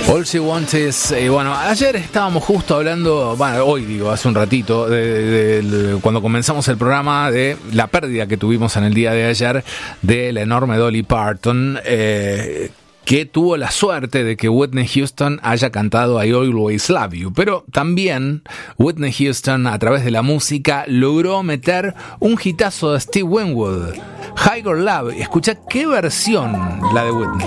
All She Wants Is... bueno, ayer estábamos justo hablando, bueno, hoy digo, hace un ratito, cuando comenzamos el programa, de la pérdida que tuvimos en el día de ayer de la enorme Dolly Parton, que tuvo la suerte de que Whitney Houston haya cantado I Always Love You, pero también Whitney Houston, a través de la música, logró meter un hitazo de Steve Winwood, Higher Love. Escucha qué versión la de Whitney.